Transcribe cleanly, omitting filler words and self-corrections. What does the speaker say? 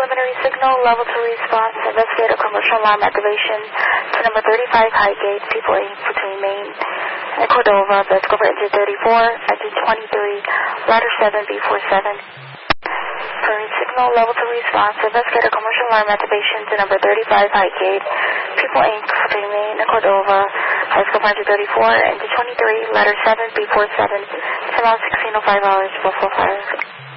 preliminary signal, level 2 response, investigator commercial alarm activation to number 35 Highgate, people in between Maine and Cordova, Vescover engine 34, engine 23, ladder 7, B47. Preliminary signal, level 2 response, investigator commercial alarm activation to number 35 Highgate, people in between Maine and Cordova, Vescover engine 34, engine 23, ladder 7, B47, 16:05 hours, Buffalo Fire.